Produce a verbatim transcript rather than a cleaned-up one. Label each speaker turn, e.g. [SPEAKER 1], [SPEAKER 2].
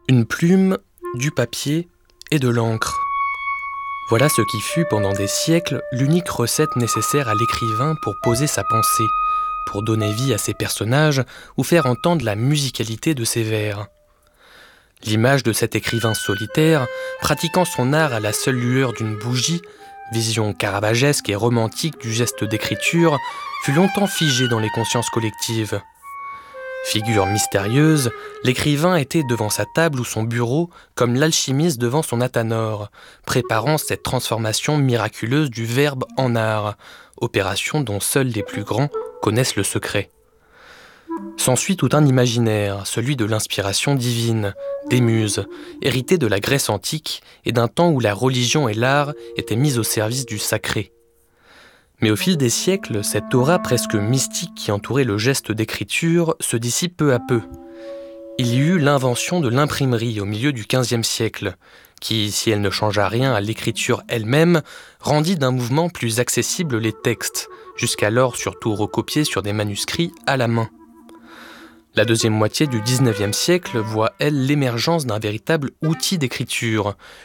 [SPEAKER 1] Une plume, du papier et de l'encre. Voilà ce qui fut pendant des siècles l'unique recette nécessaire à l'écrivain pour poser sa pensée, pour donner vie à ses personnages ou faire entendre la musicalité de ses vers. L'image de cet écrivain solitaire, pratiquant son art à la seule lueur d'une bougie, vision caravagesque et romantique du geste d'écriture, fut longtemps figée dans les consciences collectives. Figure mystérieuse, l'écrivain était devant sa table ou son bureau comme l'alchimiste devant son athanor, préparant cette transformation miraculeuse du verbe en art, opération dont seuls les plus grands connaissent le secret. S'ensuit tout un imaginaire, celui de l'inspiration divine, des muses, hérité de la Grèce antique et d'un temps où la religion et l'art étaient mis au service du sacré. Mais au fil des siècles, cette aura presque mystique qui entourait le geste d'écriture se dissipe peu à peu. Il y eut l'invention de l'imprimerie au milieu du quinzième siècle, qui, si elle ne changea rien à l'écriture elle-même, rendit d'un mouvement plus accessible les textes, jusqu'alors surtout recopiés sur des manuscrits à la main. La deuxième moitié du dix-neuvième siècle voit, elle, l'émergence d'un véritable outil d'écriture,